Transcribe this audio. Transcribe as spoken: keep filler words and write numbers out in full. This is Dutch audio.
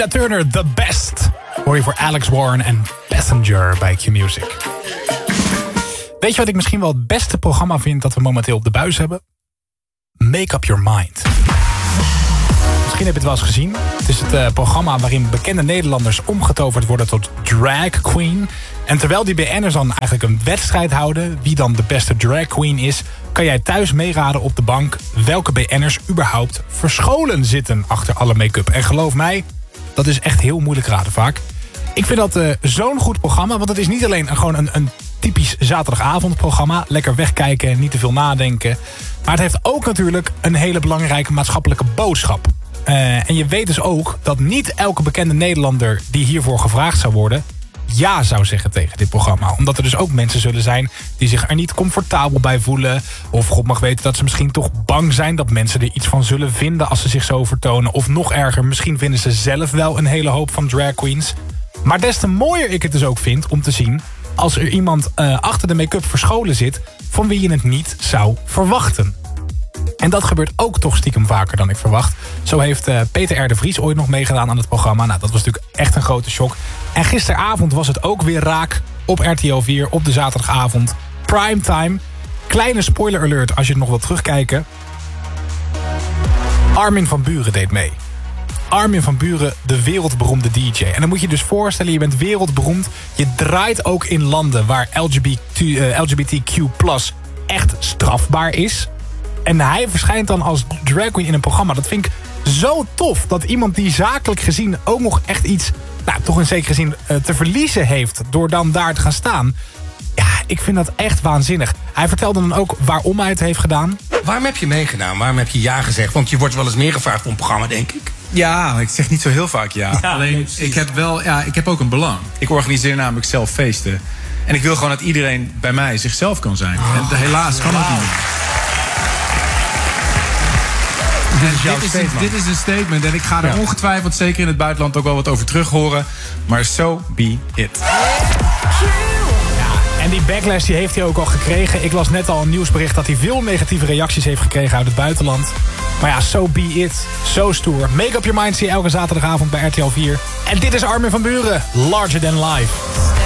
Turner, The Best. Hoor je voor Alex Warren en Passenger bij Q-Music. Weet je wat ik misschien wel het beste programma vind dat we momenteel op de buis hebben? Make Up Your Mind. Misschien heb je het wel eens gezien. Het is het uh, programma waarin bekende Nederlanders omgetoverd worden tot drag queen. En terwijl die B N'ers dan eigenlijk een wedstrijd houden wie dan de beste drag queen is, kan jij thuis meeraden op de bank welke B N'ers überhaupt verscholen zitten achter alle make-up. En geloof mij, dat is echt heel moeilijk raden vaak. Ik vind dat uh, zo'n goed programma, want het is niet alleen een, gewoon een, een typisch zaterdagavondprogramma. Lekker wegkijken en niet te veel nadenken. Maar het heeft ook natuurlijk een hele belangrijke maatschappelijke boodschap. Uh, en je weet dus ook dat niet elke bekende Nederlander die hiervoor gevraagd zou worden ja zou zeggen tegen dit programma. Omdat er dus ook mensen zullen zijn die zich er niet comfortabel bij voelen. Of God mag weten dat ze misschien toch bang zijn dat mensen er iets van zullen vinden als ze zich zo vertonen. Of nog erger, misschien vinden ze zelf wel een hele hoop van drag queens. Maar des te mooier ik het dus ook vind om te zien als er iemand uh, achter de make-up verscholen zit van wie je het niet zou verwachten. En dat gebeurt ook toch stiekem vaker dan ik verwacht. Zo heeft uh, Peter R. de Vries ooit nog meegedaan aan het programma. Nou, dat was natuurlijk echt een grote shock. En gisteravond was het ook weer raak op R T L vier op de zaterdagavond. Primetime. Kleine spoiler alert als je het nog wilt terugkijken. Armin van Buuren deed mee. Armin van Buuren, de wereldberoemde D J. En dan moet je je dus voorstellen, je bent wereldberoemd. Je draait ook in landen waar L G B T Q plus echt strafbaar is. En hij verschijnt dan als drag queen in een programma. Dat vind ik zo tof. Dat iemand die zakelijk gezien ook nog echt iets, nou, toch in zekere zin uh, te verliezen heeft door dan daar te gaan staan. Ja, ik vind dat echt waanzinnig. Hij vertelde dan ook waarom hij het heeft gedaan. Waarom heb je meegedaan? Waarom heb je ja gezegd? Want je wordt wel eens meer gevraagd voor een programma, denk ik. Ja, ik zeg niet zo heel vaak ja. ja Alleen, nee, ik heb wel, ja, ik heb ook een belang. Ik organiseer namelijk zelf feesten. En ik wil gewoon dat iedereen bij mij zichzelf kan zijn. Oh, en helaas kan dat niet. Dit is, dit, is een, dit is een statement en ik ga er ja. ongetwijfeld zeker in het buitenland ook wel wat over terug horen. Maar so be it. Ja, en die backlash die heeft hij ook al gekregen. Ik las net al een nieuwsbericht dat hij veel negatieve reacties heeft gekregen uit het buitenland. Maar ja, so be it. Zo stoer. Make Up Your Mind zie je elke zaterdagavond bij R T L vier. En dit is Armin van Buuren. Larger Than Life.